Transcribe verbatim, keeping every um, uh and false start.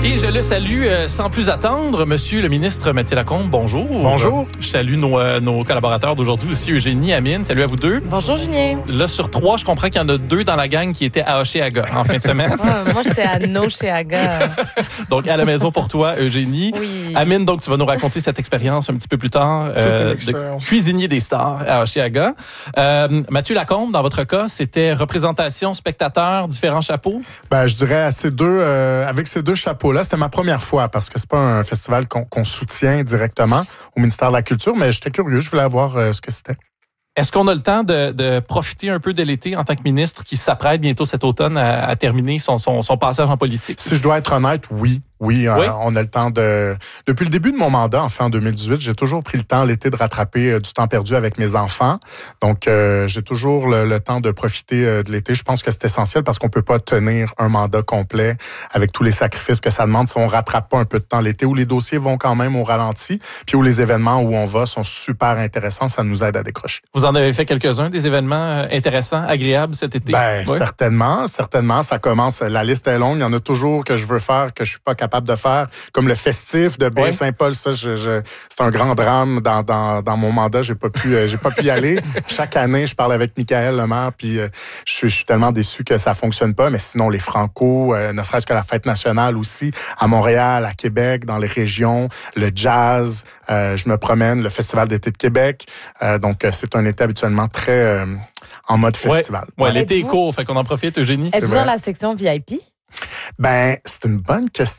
Et je le salue euh, sans plus attendre, Monsieur le ministre Mathieu Lacombe, bonjour. Bonjour. Je salue nos, euh, nos collaborateurs d'aujourd'hui aussi, Eugénie, Amine, salut à vous deux. Bonjour Julien. Là, sur trois, je comprends qu'il y en a deux dans la gang qui étaient à Hochelaga en fin de semaine. Ouais, moi, j'étais à Nocheaga. Donc, à la maison pour toi, Eugénie. Oui. Amine, donc, tu vas nous raconter cette expérience un petit peu plus tard euh, de cuisinier des stars à Hochelaga. Euh, Mathieu Lacombe, dans votre cas, c'était représentation, spectateur, différents chapeaux? Ben, je dirais à ces deux, euh, avec ces deux chapeaux-là, c'était ma première fois parce que c'est pas un festival qu'on, qu'on soutient directement au ministère de la Culture, mais j'étais curieux, je voulais voir euh, ce que c'était. Est-ce qu'on a le temps de, de profiter un peu de l'été en tant que ministre qui s'apprête bientôt cet automne à, à terminer son, son, son passage en politique? Si je dois être honnête, oui. Oui, oui. Euh, on a le temps de... Depuis le début de mon mandat, en fait, en deux mille dix-huit, j'ai toujours pris le temps l'été de rattraper euh, du temps perdu avec mes enfants. Donc, euh, j'ai toujours le, le temps de profiter euh, de l'été. Je pense que c'est essentiel parce qu'on peut pas tenir un mandat complet avec tous les sacrifices que ça demande si on rattrape pas un peu de temps l'été, où les dossiers vont quand même au ralenti, puis où les événements où on va sont super intéressants. Ça nous aide à décrocher. Vous en avez fait quelques-uns, des événements intéressants, agréables cet été? Ben, oui. certainement, certainement. Ça commence, la liste est longue. Il y en a toujours que je veux faire, que je suis pas capable de faire, comme le festif de Baie-Saint-Paul. Ça, je, je, c'est un grand drame dans, dans, dans mon mandat. J'ai pas pu, euh, j'ai pas pu y aller. Chaque année, je parle avec Michael Lemaire, puis euh, je, suis, je suis tellement déçu que ça fonctionne pas. Mais sinon, les Franco, euh, ne serait-ce que la fête nationale aussi, à Montréal, à Québec, dans les régions, le jazz, euh, je me promène, le Festival d'été de Québec. Euh, donc, c'est un été habituellement très euh, en mode festival. Ouais, ouais, l'été Êtes-vous... est court, fait qu'on en profite, Eugénie. Êtes-vous dans la section V I P? Ben, c'est une bonne question.